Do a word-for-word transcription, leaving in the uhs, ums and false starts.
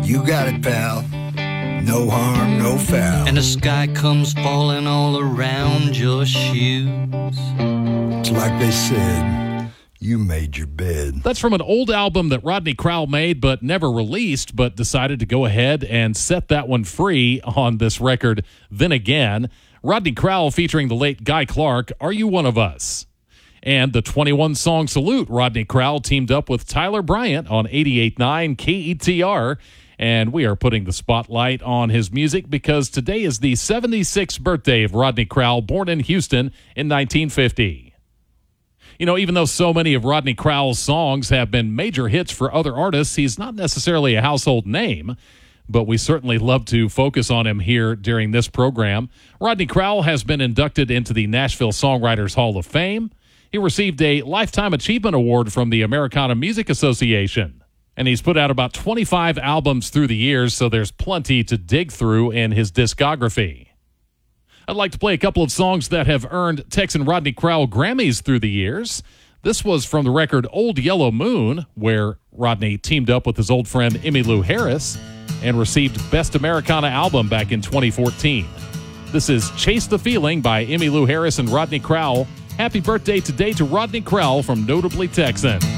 You got it, pal. No harm, no foul. And the sky comes falling all around your shoes. It's like they said, you made your bed. That's from an old album that Rodney Crowell made but never released, but decided to go ahead and set that one free on this record, Then Again. Rodney Crowell featuring the late Guy Clark, Are You One of Us? And the twenty-one song Salute, Rodney Crowell teamed up with Tyler Bryant on eighty-eight point nine K E T R. And we are putting the spotlight on his music because today is the seventy-sixth birthday of Rodney Crowell, born in Houston in nineteen fifty. You know, even though so many of Rodney Crowell's songs have been major hits for other artists, he's not necessarily a household name, but we certainly love to focus on him here during this program. Rodney Crowell has been inducted into the Nashville Songwriters Hall of Fame. He received a Lifetime Achievement Award from the Americana Music Association. And he's put out about twenty-five albums through the years, so there's plenty to dig through in his discography. I'd like to play a couple of songs that have earned Texan Rodney Crowell Grammys through the years. This was from the record Old Yellow Moon, where Rodney teamed up with his old friend Emmylou Harris and received Best Americana Album back in twenty fourteen. This is Chase the Feeling by Emmylou Harris and Rodney Crowell. Happy birthday today to Rodney Crowell from Notably Texan.